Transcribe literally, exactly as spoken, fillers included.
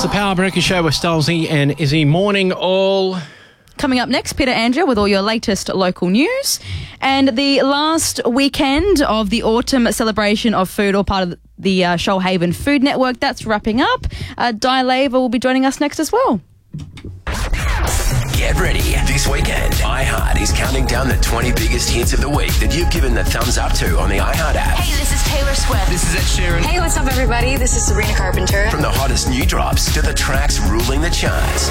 the Power Breakfast Show with Stolzy and Izzy. Morning all. Coming up next, Peter Andrew with all your latest local news. And the last weekend of the autumn celebration of food, all part of the uh, Shoalhaven Food Network, that's wrapping up. Uh, Di Laver will be joining us next as well. Get ready. This weekend, iHeart is counting down the twenty biggest hits of the week that you've given the thumbs up to on the iHeart app. Hey, this is Taylor Swift. This is Ed Sheeran. Hey, what's up, everybody? This is Sabrina Carpenter. From the hottest new drops to the tracks ruling the charts.